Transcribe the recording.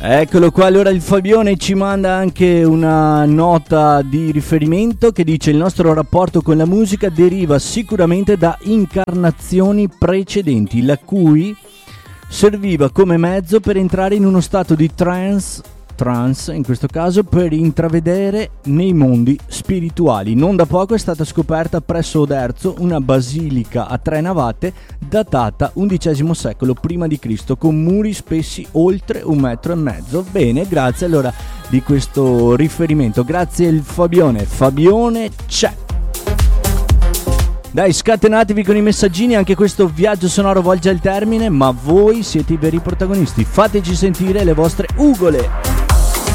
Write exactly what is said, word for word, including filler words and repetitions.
Eccolo qua, allora il Fabione ci manda anche una nota di riferimento che dice: il nostro rapporto con la musica deriva sicuramente da incarnazioni precedenti, la cui serviva come mezzo per entrare in uno stato di trance, trance in questo caso, per intravedere nei mondi spirituali. Non da poco è stata scoperta presso Oderzo una basilica a tre navate datata undicesimo secolo prima di Cristo, con muri spessi oltre un metro e mezzo. Bene, grazie allora di questo riferimento, grazie il Fabione. Fabione c'è. Dai, scatenatevi con i messaggini, anche questo viaggio sonoro volge al termine, ma voi siete i veri protagonisti. Fateci sentire le vostre ugole.